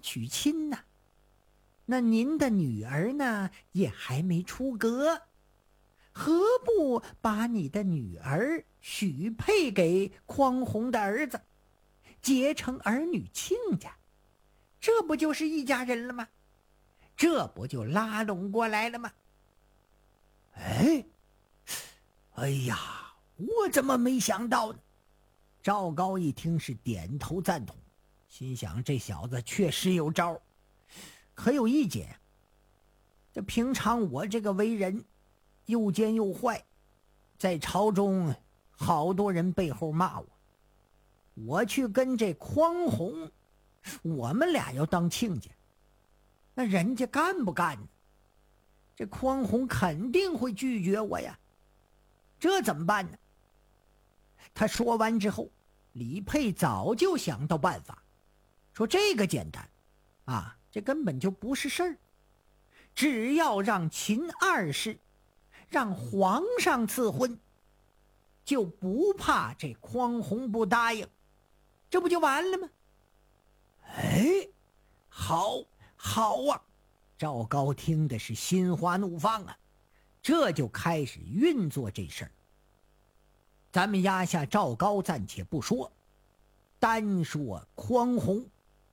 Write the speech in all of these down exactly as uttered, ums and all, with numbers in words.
娶亲呢。那您的女儿呢，也还没出阁，何不把你的女儿许配给匡洪的儿子，结成儿女亲家？这不就是一家人了吗？这不就拉拢过来了吗？ 哎，哎呀，我怎么没想到呢？赵高一听是点头赞同，心想这小子确实有招，可有一节，这平常我这个为人又奸又坏，在朝中好多人背后骂我，我去跟这匡洪，我们俩要当亲家，那人家干不干呢？这匡洪肯定会拒绝我呀，这怎么办呢？他说完之后，李佩早就想到办法，说这个简单啊，这根本就不是事儿，只要让秦二世让皇上赐婚，就不怕这匡洪不答应，这不就完了吗？哎，好好啊！赵高听的是心花怒放啊，这就开始运作这事儿。咱们压下赵高暂且不说，单说匡洪。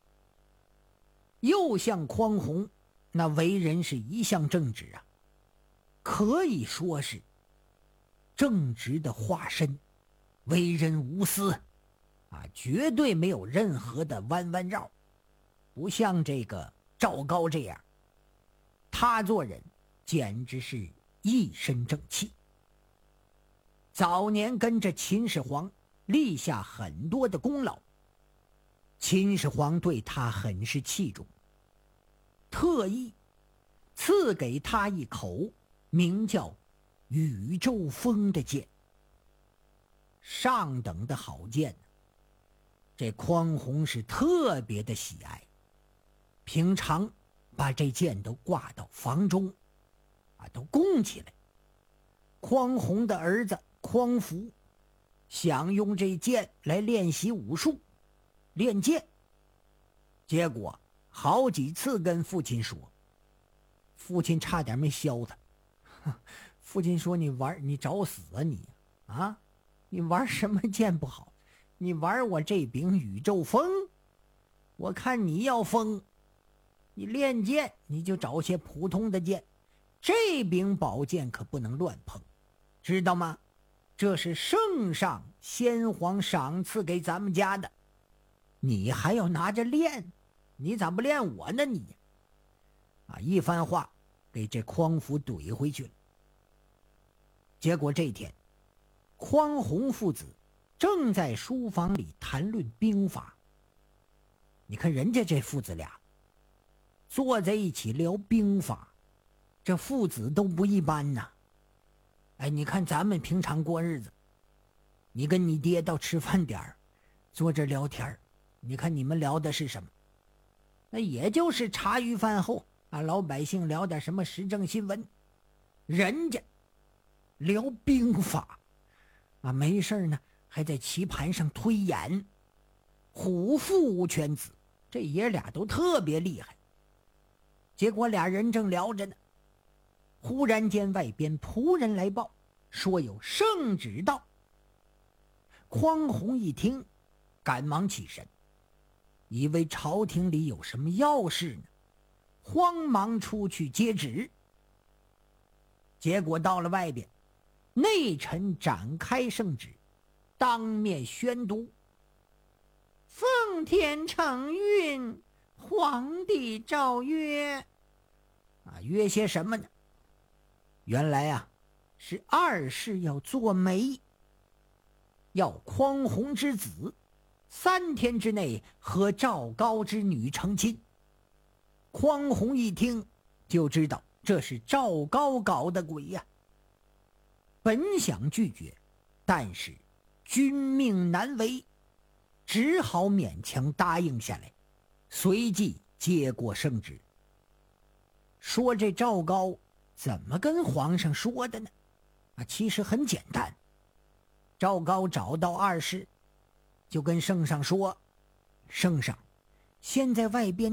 又像匡洪，那为人是一向正直啊，可以说是正直的化身，为人无私啊，绝对没有任何的弯弯绕，不像这个赵高这样，他做人简直是一身正气。早年跟着秦始皇立下很多的功劳，秦始皇对他很是器重，特意赐给他一口名叫宇宙风的剑，上等的好剑，这匡洪是特别的喜爱，平常把这剑都挂到房中啊，都供起来。匡洪的儿子匡福想用这剑来练习武术练剑，结果好几次跟父亲说，父亲差点没削他。父亲说，你玩你找死啊你啊，你玩什么剑不好，你玩我这柄宇宙风，我看你要疯，你练剑你就找些普通的剑，这柄宝剑可不能乱碰，知道吗？这是圣上先皇赏赐给咱们家的，你还要拿着练，你咋不练我呢你？啊，一番话给这匡福怼回去了。结果这天，匡洪父子正在书房里谈论兵法。你看人家这父子俩坐在一起聊兵法，这父子都不一般呐。哎，你看咱们平常过日子，你跟你爹到吃饭点儿坐这聊天，你看你们聊的是什么？那也就是茶余饭后啊，老百姓聊点什么时政新闻，人家聊兵法啊，没事呢还在棋盘上推演，虎父无犬子，这爷俩都特别厉害。结果俩人正聊着呢，忽然间外边仆人来报，说有圣旨到。匡洪一听，赶忙起身，以为朝廷里有什么要事呢，慌忙出去接旨。结果到了外边，内臣展开圣旨，当面宣读：奉天承运，皇帝诏曰，啊，约些什么呢？原来啊，是二世要做媒，要匡洪之子三天之内和赵高之女成亲。匡洪一听就知道这是赵高搞的鬼呀、啊，本想拒绝，但是君命难违，只好勉强答应下来，随即接过圣旨。说这赵高怎么跟皇上说的呢？啊，其实很简单，赵高找到二世，就跟圣上说，圣上，现在外边